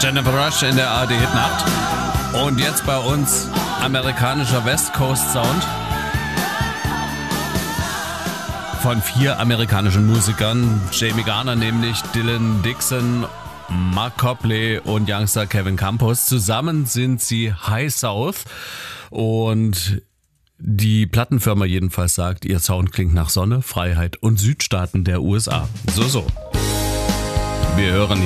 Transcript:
Jennifer Rush in der ARD Hitnacht. Und jetzt bei uns amerikanischer West Coast Sound von 4 amerikanischen Musikern. Jamie Garner nämlich, Dylan Dixon, Mark Copley und Youngster Kevin Campos. Zusammen sind sie High South und die Plattenfirma jedenfalls sagt, ihr Sound klingt nach Sonne, Freiheit und Südstaaten der USA. So. Wir hören